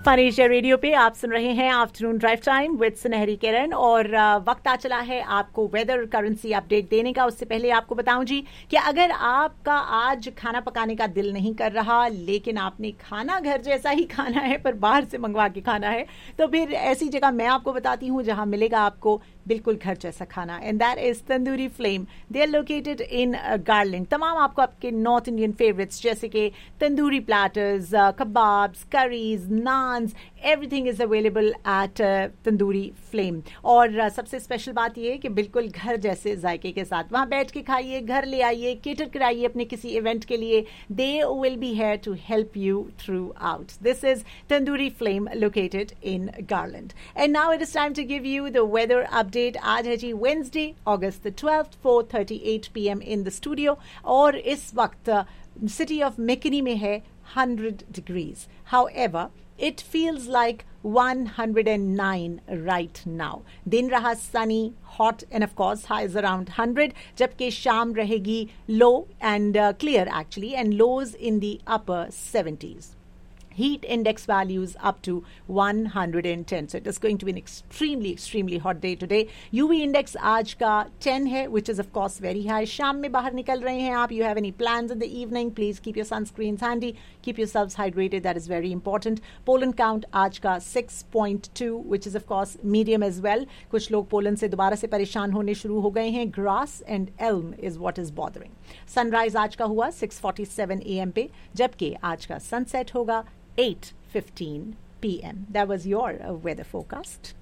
Fun Asia radio पे आप सुन रहे हैं आफ्टरनून ड्राइव टाइम विद सुनहरी किरण और वक्त आ चला है आपको वेदर करेंसी अपडेट देने का। उससे पहले आपको बताऊं जी कि अगर आपका आज खाना पकाने का दिल नहीं कर रहा लेकिन आपने खाना घर जैसा ही खाना है पर बाहर से मंगवा के खाना है, तो फिर ऐसी जगह मैं आपको बताती हूँ जहां मिलेगा आपको बिल्कुल घर जैसा खाना, and that is tandoori flame. They are located in गार्लिंग। तमाम आपको आपके नॉर्थ इंडियन फेवरेट्स जैसे कि tandoori platters, kebabs, curries, naans, everything is available at tandoori flame. और सबसे स्पेशल बात यह है कि बिल्कुल घर जैसे जायके के साथ वहां बैठ के खाइए, घर ले आइए, केटर कराइए अपने किसी इवेंट के लिए। They will be here to help you through out. This is tandoori flame located in garland. And now it is time to give you the weather update. आज है जी Wednesday August 12, 4:38 PM in the studio और इस वक्त city of मैकनी में है 100 degrees. However, it feels like 109 right now. दिन रहा sunny, hot and of course highs around 100, जबकि शाम रहेगी low and clear actually and lows in the upper 70s. Heat index values up to 110. So it is going to be an extremely hot day today. UV index आज का 10 है, which is of course very high. शाम में बाहर निकल रहे हैं आप, you have any plans in the evening, please keep your sunscreens handy. Keep yourselves hydrated. That is very important. Pollen count आज का 6.2, which is of course medium as well. कुछ लोग पोलन से दोबारा से परेशान होने शुरू हो गए हैं. Grass and elm is what is bothering. Sunrise आज का हुआ 6:47 AM पे, जबकि आज का sunset होगा 8:15 PM. That was your weather forecast.